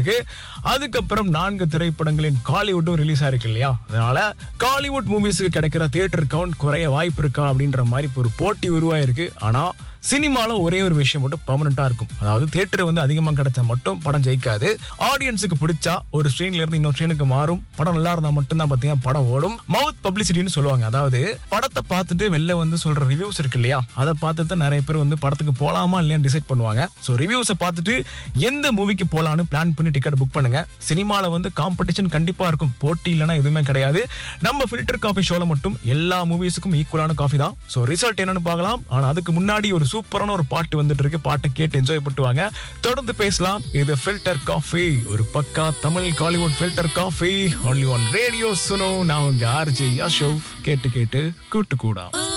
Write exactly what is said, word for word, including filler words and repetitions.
அதுக்கப்புறம் நான்கு திரைப்படங்களின் காலிவுட்டும் ரிலீஸ் ஆயிருக்கு இல்லையா, அதனால காலிவுட் மூவிஸ்க்கு கிடைக்கிற தியேட்டர் கவுண்ட் குறைய வாய்ப்பு இருக்கா அப்படின்ற மாதிரி ஒரு போட்டி உருவாயிருக்கு. ஆனா சினிமால ஒரே ஒரு விஷயம் மட்டும் பெர்மனண்டா இருக்கும், அதாவது தியேட்டர் வந்து அதிகமா கிடைச்சா மட்டும் படம் ஜெயிக்காது. ஆடியன்ஸுக்கு பிடிச்சா ஒரு ஸ்ட்ரீன்ல இருந்து இன்னொரு ஸ்ட்ரீனுக்கு மாறும். படம் நல்லா இருந்தா மட்டும் தான் பாத்தீங்கன்னா படம் ஓடும். மவுத் பப்ளிசிட்டின்னு சொல்லுவாங்க, அதாவது படத்தை பார்த்துட்டு வெளில வந்து சொல்ற ரிவ்யூஸ் இருக்கு இல்லையா, அதை பார்த்துட்டு நிறைய பேர் வந்து படத்துக்கு போலாமா இல்லையா டிசைட் பண்ணுவாங்க. ஸோ ரிவ்யூஸை பார்த்துட்டு எந்த மூவிக்கு போலான்னு பிளான் பண்ணி டிக்கெட் புக் பண்ணுங்க. சினிமால வந்து காம்படிஷன் கண்டிப்பா இருக்கும், போட்டி இல்லைன்னா எதுவுமே கிடையாது. நம்ம ஃபில்டர் காஃபி ஷோல மட்டும் எல்லா மூவிஸுக்கும் ஈக்குவலான காஃபி தான். ஸோ ரிசல்ட் என்னன்னு பார்க்கலாம். ஆனா அதுக்கு முன்னாடி ஒரு சூப்பரான ஒரு பாட்டு வந்துட்டு இருக்கு, பாட்டை கேட்டு என்ஜாய் பண்ணிட்டு வாங்க. தொடர்ந்து பேசலாம். இது ஃபில்டர் காஃபி, ஒரு பக்கா Tamil Kollywood filter coffee, only one radio சுனோ. நான் உங்க ஆர்ஜே யஷோவ். கேட்டு கேட்டு கூட்டு கூடா.